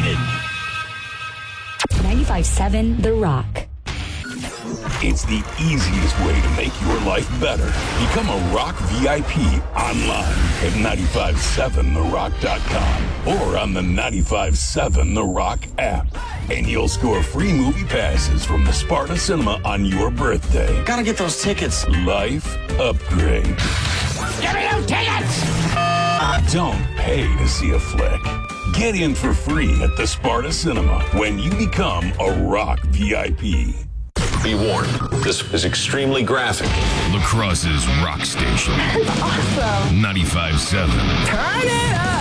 rated. 95.7 The Rock. It's the easiest way to make your life better. Become a Rock VIP online at 957therock.com or on the 95.7 The Rock app. And you'll score free movie passes from the Sparta Cinema on your birthday. Gotta get those tickets. Life upgrade. Give me those tickets! Don't pay to see a flick. Get in for free at the Sparta Cinema when you become a Rock VIP. Be warned, this is extremely graphic. La Crosse's Rock Station. That's awesome. 95.7. Turn it up.